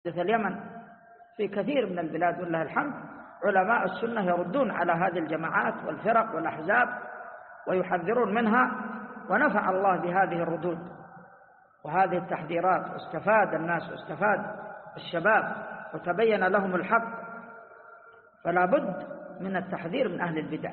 اليمن في كثير من البلاد ولله الحمد علماء السنة يردون على هذه الجماعات والفرق والأحزاب ويحذرون منها، ونفع الله بهذه الردود وهذه التحذيرات، واستفاد الناس واستفاد الشباب وتبين لهم الحق. فلا بد من التحذير من أهل البدع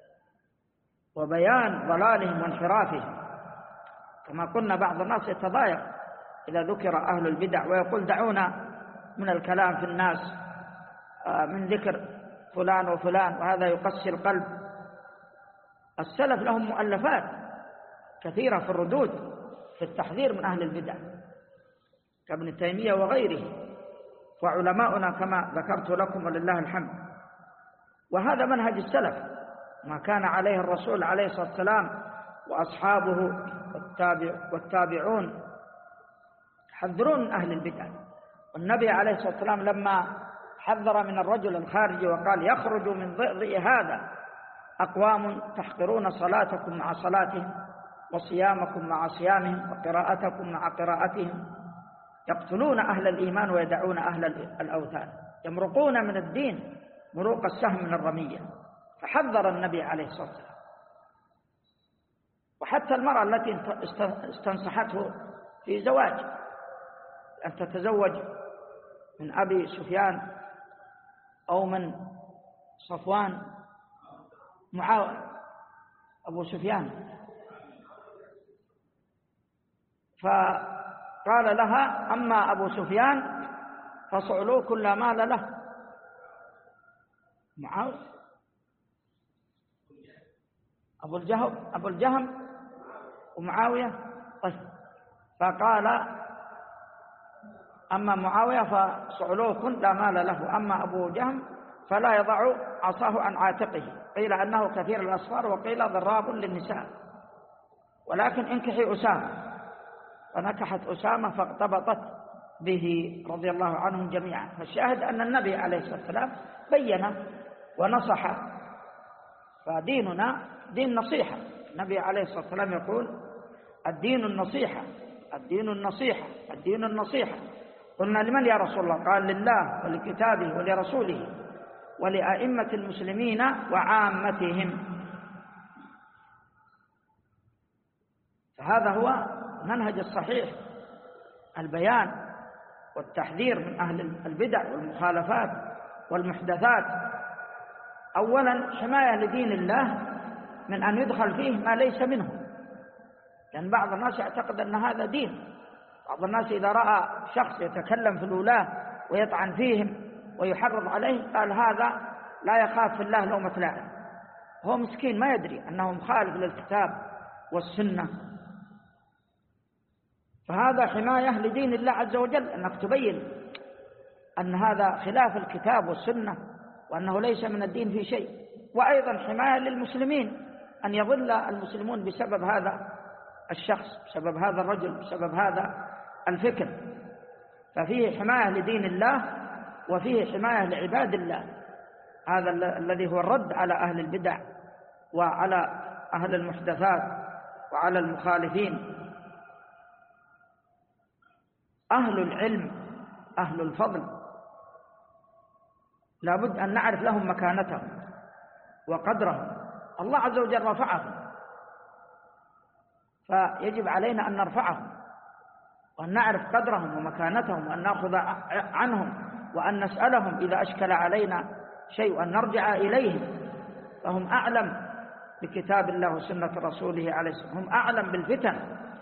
وبيان ضلالهم وانحرافهم. كما قلنا بعض الناس يتضايق إذا ذكر أهل البدع ويقول دعونا من الكلام في الناس من ذكر فلان وفلان، وهذا يقسي القلب. السلف لهم مؤلفات كثيرة في الردود في التحذير من أهل البدع كابن تيمية وغيره، وعلماؤنا كما ذكرت لكم ولله الحمد. وهذا منهج السلف، ما كان عليه الرسول عليه الصلاة والسلام وأصحابه والتابعون يحذرون من أهل البدع. والنبي عليه الصلاة والسلام لما حذر من الرجل الخارجي وقال يخرج من ضئضئ هذا أقوام تحقرون صلاتكم مع صلاتهم وصيامكم مع صيامهم وقراءتكم مع قراءتهم، يقتلون أهل الإيمان ويدعون أهل الأوثان، يمرقون من الدين مروق السهم من الرمية. فحذر النبي عليه الصلاة والسلام. وحتى المرأة التي استنصحته في زواج أن تتزوج من أبي سفيان أو من صفوان أبو سفيان، فقال لها أما أبو سفيان فصعلوك لا مال له. أبو الجهم ومعاوية. فقال أما معاوية فصعلوك لا مال له، أما أبو جهم فلا يضع عصاه عن عاتقه، قيل أنه كثير الأصفار وقيل ضراب للنساء، ولكن انكحي أسامة. فنكحت أسامة فاغتبطت به رضي الله عنهم جميعا. فالشاهد أن النبي عليه الصلاة والسلام بين ونصح، فديننا دين نصيحة. النبي عليه الصلاة والسلام يقول الدين النصيحة، الدين النصيحة، الدين النصيحة. قلنا لمن يا رسول الله؟ قال لله ولكتابه ولرسوله ولأئمة المسلمين وعامتهم. فهذا هو منهج الصحيح، البيان والتحذير من أهل البدع والمخالفات والمحدثات. أولا حماية لدين الله من أن يدخل فيه ما ليس منه، لأن بعض الناس يعتقد أن هذا دين. بعض الناس إذا رأى شخص يتكلم في الولاة ويطعن فيهم ويحرض عليه قال هذا لا يخاف في الله لومة لائم. هو مسكين ما يدري أنه مخالف للكتاب والسنة. فهذا حماية لدين الله عز وجل، أنك تبين أن هذا خلاف الكتاب والسنة وأنه ليس من الدين في شيء. وأيضا حماية للمسلمين أن يضل المسلمون بسبب هذا الشخص، بسبب هذا الرجل، بسبب هذا الفكر. ففيه حماية لدين الله وفيه حماية لعباد الله. هذا الذي هو الرد على أهل البدع وعلى أهل المحدثات وعلى المخالفين. أهل العلم أهل الفضل لابد أن نعرف لهم مكانتهم وقدرهم. الله عز وجل رفعهم، فيجب علينا أن نرفعهم وأن نعرف قدرهم ومكانتهم وأن نأخذ عنهم وأن نسألهم إذا أشكل علينا شيء وأن نرجع إليهم. فهم أعلم بكتاب الله وسنة رسوله عليه الصلاة والسلام، هم أعلم بالفتن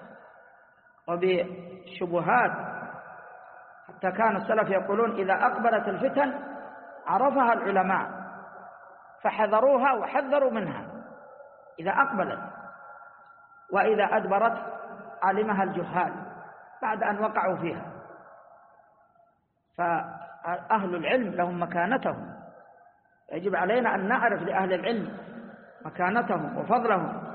وبالشبهات. حتى كان السلف يقولون إذا أقبلت الفتن عرفها العلماء فحذروها وحذروا منها إذا أقبلت، وإذا أدبرت علمها الجهال بعد أن وقعوا فيها. فأهل العلم لهم مكانتهم، يجب علينا أن نعرف لأهل العلم مكانتهم وفضلهم.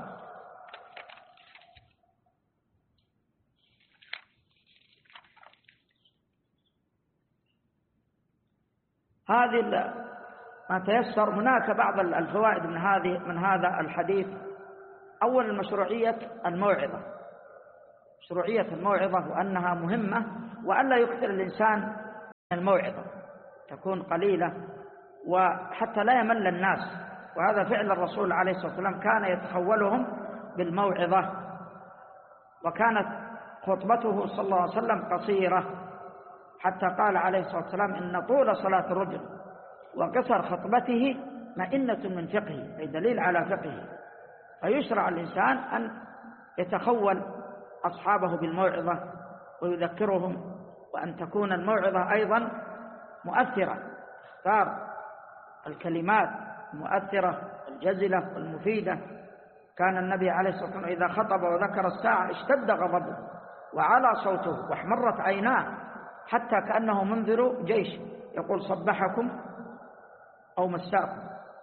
هذه ما تيسر. هناك بعض الفوائد من هذا الحديث. أولا مشروعية الموعظة، مشروعية الموعظة وأنها مهمة، وأن لا يكثر الإنسان الموعظة تكون قليلة وحتى لا يمل الناس، وهذا فعل الرسول عليه الصلاة والسلام، كان يتخولهم بالموعظة. وكانت خطبته صلى الله عليه وسلم قصيرة، حتى قال عليه الصلاة والسلام إن طول صلاة الرجل وقصر خطبته مئنة من فقهه، أي دليل على فقهه. فيشرع الإنسان أن يتخول أصحابه بالموعظة ويذكرهم، وأن تكون الموعظة أيضا مؤثرة، اختار الكلمات المؤثرة الجزلة والمفيدة. كان النبي عليه الصلاة والسلام إذا خطب وذكر الساعة اشتد غضبه وعلى صوته واحمرت عيناه، حتى كأنه منذر جيش يقول صبحكم أو مساكم،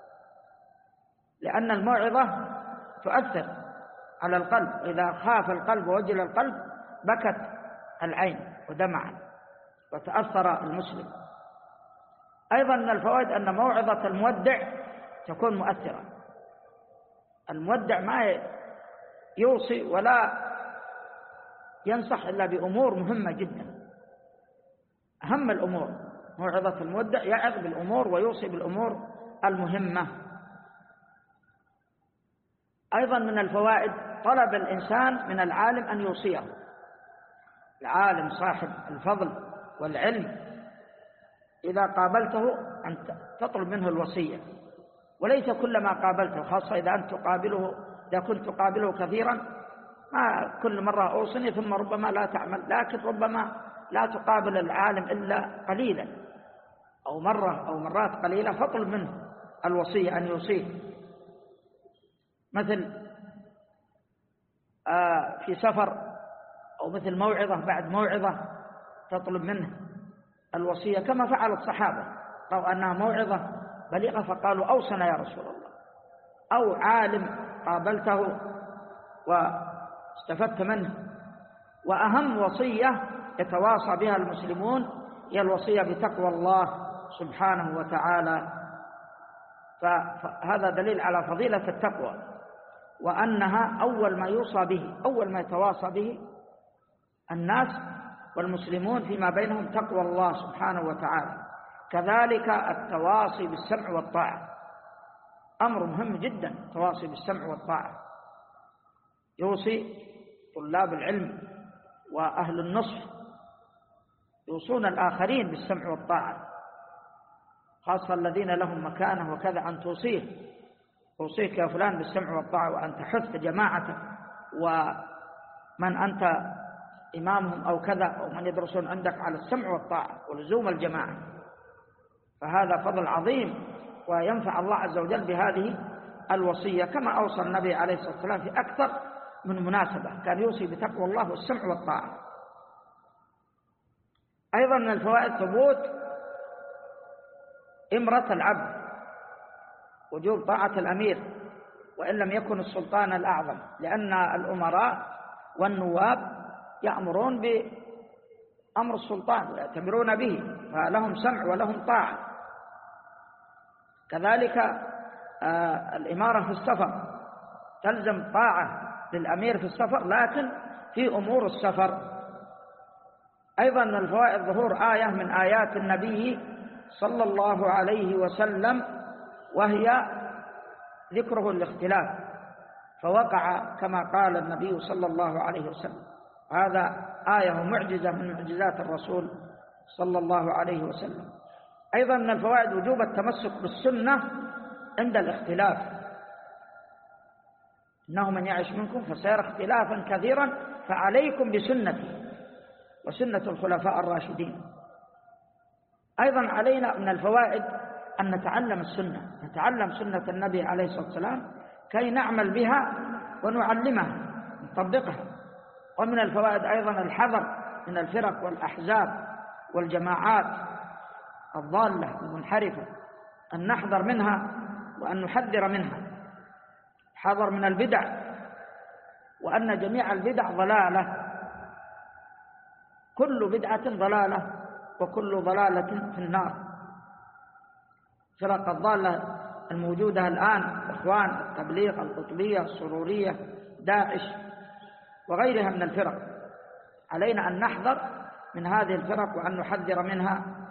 لأن الموعظة تؤثر على القلب. إذا خاف القلب ووجل القلب بكت العين ودمعت وتأثر المسلم. أيضا من الفوائد أن موعظة المودع تكون مؤثرة. المودع ما يوصي ولا ينصح إلا بأمور مهمة جدا، أهم الأمور. موعظة المودع يعظ بالأمور ويوصي بالأمور المهمة. أيضا من الفوائد طلب الإنسان من العالم أن يوصيه. العالم صاحب الفضل والعلم إذا قابلته أن تطلب منه الوصية، وليس كلما قابلته، خاصة إذا كنت تقابله كثيرا، ما كل مرة أوصني ثم ربما لا تعمل، لكن ربما لا تقابل العالم إلا قليلا أو مرة أو مرات قليلة، فاطلب منه الوصية أن يوصيه. مثل في سفر، أو مثل موعظة بعد موعظة تطلب منه الوصية، كما فعل الصحابة، رأوا أنها موعظة بليغة فقالوا أوصنا يا رسول الله. أو عالم قابلته واستفدت منه. وأهم وصية يتواصى بها المسلمون هي الوصية بتقوى الله سبحانه وتعالى، فهذا دليل على فضيلة التقوى، وأنها أول ما يوصى به، أول ما يتواصى به الناس والمسلمون فيما بينهم تقوى الله سبحانه وتعالى. كذلك التواصي بالسمع والطاعة أمر مهم جدا، التواصي بالسمع والطاعة. يوصي طلاب العلم وأهل النصح يوصون الآخرين بالسمع والطاعة، خاصة الذين لهم مكانة وكذا، أن توصيك يا فلان بالسمع والطاعة، وأن تحث جماعتك ومن أنت إمامهم أو كذا أو من يدرسون عندك على السمع والطاعة ولزوم الجماعة. فهذا فضل عظيم، وينفع الله عز وجل بهذه الوصية، كما أوصى النبي عليه الصلاة والسلام في أكثر من مناسبة، كان يوصي بتقوى الله والسمع والطاعة. أيضا من الفوائد ثبوت إمرة العبد، وجوب طاعة الأمير وإن لم يكن السلطان الأعظم، لأن الأمراء والنواب يأمرون بأمر السلطان ويأتمرون به، فلهم سمع ولهم طاعة. كذلك الإمارة في السفر تلزم طاعة للأمير في السفر، لكن في أمور السفر. أيضا من الفوائد ظهور آية من آيات النبي صلى الله عليه وسلم، وهي ذكره الاختلاف، فوقع كما قال النبي صلى الله عليه وسلم. هذا آية ومعجزة من معجزات الرسول صلى الله عليه وسلم. أيضا من الفوائد وجوب التمسك بالسنة عند الاختلاف، إنه من يعش منكم فسيرى اختلافا كثيرا فعليكم بسنتي وسنة الخلفاء الراشدين. أيضا علينا من الفوائد أن نتعلم السنة، نتعلم سنة النبي عليه الصلاة والسلام كي نعمل بها ونعلمها نطبقها. ومن الفوائد أيضا الحذر من الفرق والأحزاب والجماعات الضالة المنحرفة، أن نحذر منها وأن نحذر منها، حذر من البدع، وأن جميع البدع ضلالة، كل بدعة ضلالة وكل ضلالة في النار. فرق الضالة الموجودة الآن، إخوان التبليغ، القطبية، السرورية، داعش وغيرها من الفرق، علينا أن نحذر من هذه الفرق وأن نحذر منها